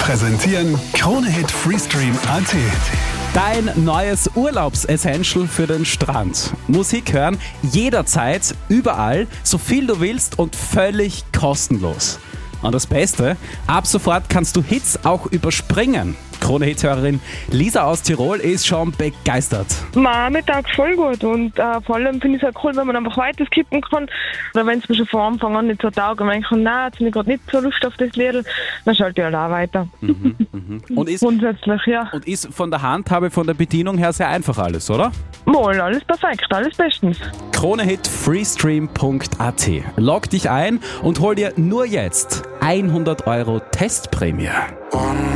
präsentieren Krone-Hit Freestream.at. Dein neues Urlaubs-Essential für den Strand. Musik hören, jederzeit, überall, so viel du willst und völlig kostenlos. Und das Beste, ab sofort kannst du Hits auch überspringen. Krone-Hit-Hörerin Lisa aus Tirol ist schon begeistert. Mir taugt voll gut und vor allem finde ich es auch cool, wenn man einfach weiter skippen kann. Oder wenn es mir schon von Anfang an nicht so taugt und man kann, nein, jetzt habe ich gerade nicht so Lust auf das Lied, dann schalte ich halt auch weiter. Und ist, Grundsätzlich, ja. und ist von der Handhabe, von der Bedienung her sehr einfach alles, oder? Wohl, alles perfekt, alles bestens. Krone-Hit Freestream.at. Log dich ein und hol dir nur jetzt 100 € Testprämie.